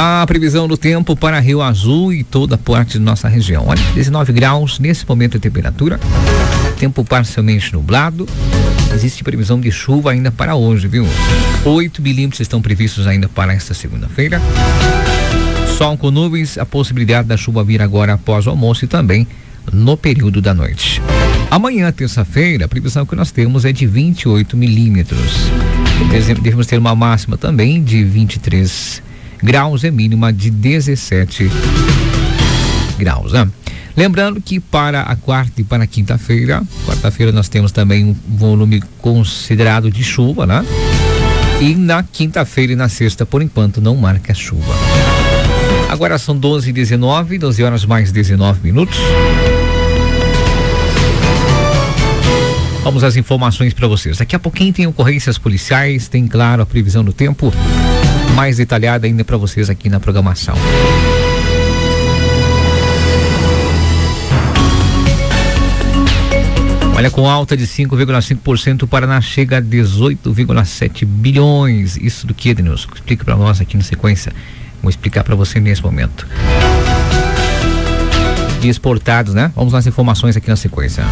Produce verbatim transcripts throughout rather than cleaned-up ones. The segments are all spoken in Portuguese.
A previsão do tempo para Rio Azul e toda a parte de nossa região. Olha, dezenove graus nesse momento de temperatura. Tempo parcialmente nublado. Existe previsão de chuva ainda para hoje, viu? oito milímetros estão previstos ainda para esta segunda-feira. Sol com nuvens, a possibilidade da chuva vir agora após o almoço e também no período da noite. Amanhã, terça-feira, a previsão que nós temos é de vinte e oito milímetros. Devemos ter uma máxima também de vinte e três graus e mínima de dezessete graus, né? Lembrando que para a quarta e para a quinta-feira, quarta-feira nós temos também um volume considerado de chuva, né? E na quinta-feira e na sexta, por enquanto, não marca chuva. Agora são doze e dezenove, doze horas mais dezenove minutos. Vamos às informações para vocês. Daqui a pouquinho tem ocorrências policiais, tem, claro, a previsão do tempo mais detalhada ainda para vocês aqui na programação. Olha, com alta de cinco vírgula cinco por cento, o Paraná chega a dezoito vírgula sete bilhões. Isso do que, Denilson? Explica para nós aqui na sequência. Vou explicar para você nesse momento. De exportados, né? Vamos nas informações aqui na sequência.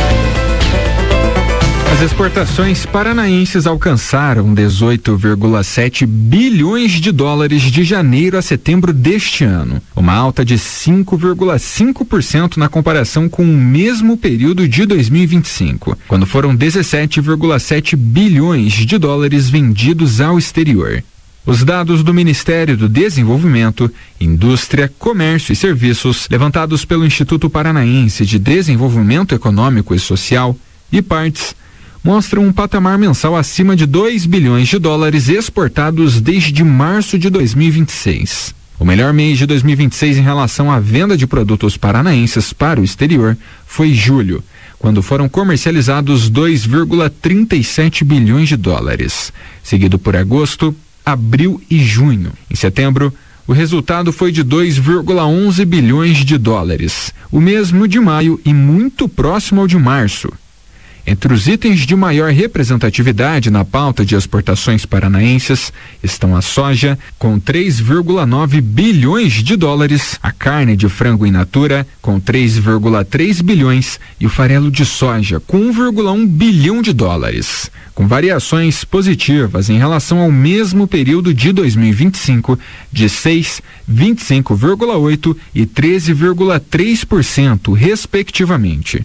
As exportações paranaenses alcançaram dezoito vírgula sete bilhões de dólares de janeiro a setembro deste ano, uma alta de cinco vírgula cinco por cento na comparação com o mesmo período de dois mil e vinte e cinco, quando foram dezessete vírgula sete bilhões de dólares vendidos ao exterior. Os dados do Ministério do Desenvolvimento, Indústria, Comércio e Serviços, levantados pelo Instituto Paranaense de Desenvolvimento Econômico e Social, I P A R T S, mostram um patamar mensal acima de dois bilhões de dólares exportados desde março de dois mil e vinte e seis. O melhor mês de dois mil e vinte e seis em relação à venda de produtos paranaenses para o exterior foi julho, quando foram comercializados dois vírgula trinta e sete bilhões de dólares, seguido por agosto, abril e junho. Em setembro, o resultado foi de dois vírgula onze bilhões de dólares, o mesmo de maio e muito próximo ao de março. Entre os itens de maior representatividade na pauta de exportações paranaenses estão a soja, com três vírgula nove bilhões de dólares, a carne de frango in natura, com três vírgula três bilhões, e o farelo de soja, com um vírgula um bilhão de dólares, com variações positivas em relação ao mesmo período de dois mil e vinte e cinco, de seis, vinte e cinco vírgula oito por cento e treze vírgula três por cento, respectivamente.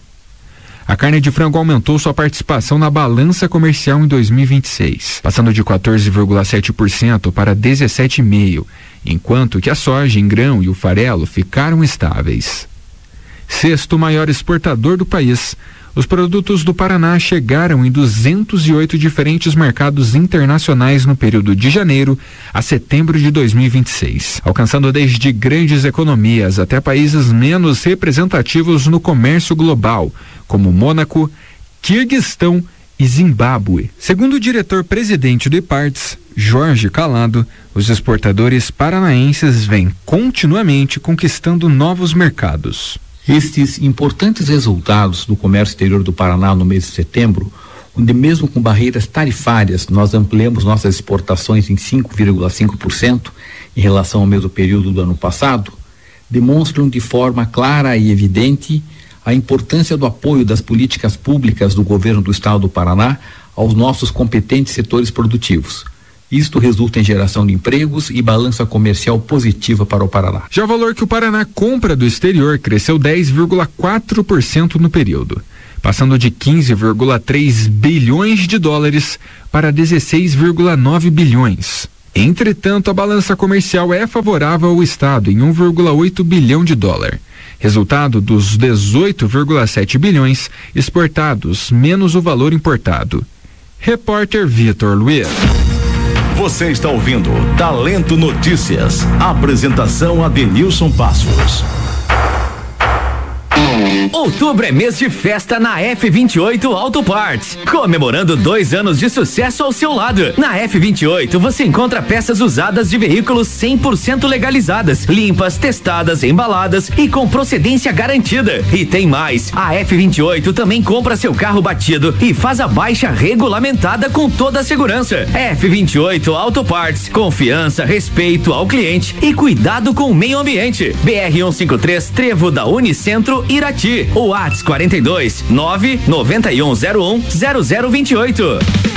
A carne de frango aumentou sua participação na balança comercial em dois mil e vinte e seis, passando de quatorze vírgula sete por cento para dezessete vírgula cinco por cento, enquanto que a soja em grão e o farelo ficaram estáveis. Sexto maior exportador do país, os produtos do Paraná chegaram em duzentos e oito diferentes mercados internacionais no período de janeiro a setembro de dois mil e vinte e seis, alcançando desde grandes economias até países menos representativos no comércio global, como Mônaco, Quirguistão e Zimbábue. Segundo o diretor-presidente do I P A R T S, Jorge Calado, os exportadores paranaenses vêm continuamente conquistando novos mercados. Estes importantes resultados do comércio exterior do Paraná no mês de setembro, onde mesmo com barreiras tarifárias nós ampliamos nossas exportações em cinco vírgula cinco por cento em relação ao mesmo período do ano passado, demonstram de forma clara e evidente a importância do apoio das políticas públicas do governo do estado do Paraná aos nossos competentes setores produtivos. Isto resulta em geração de empregos e balança comercial positiva para o Paraná. Já o valor que o Paraná compra do exterior cresceu dez vírgula quatro por cento no período, passando de quinze vírgula três bilhões de dólares para dezesseis vírgula nove bilhões. Entretanto, a balança comercial é favorável ao estado em um vírgula oito bilhão de dólar, resultado dos dezoito vírgula sete bilhões exportados menos o valor importado. Repórter Vitor Luiz. Você está ouvindo Talento Notícias. Apresentação Adenilson Passos. Outubro é mês de festa na F vinte e oito Auto Parts, comemorando dois anos de sucesso ao seu lado. Na F vinte e oito você encontra peças usadas de veículos cem por cento legalizadas, limpas, testadas, embaladas e com procedência garantida. E tem mais, a F vinte e oito também compra seu carro batido e faz a baixa regulamentada com toda a segurança. F vinte e oito Auto Parts, confiança, respeito ao cliente e cuidado com o meio ambiente. B R cento e cinquenta e três Trevo da Unicentro, Irati. O WhatsApp quarenta e dois nove nove um zero um zero zero vinte e oito.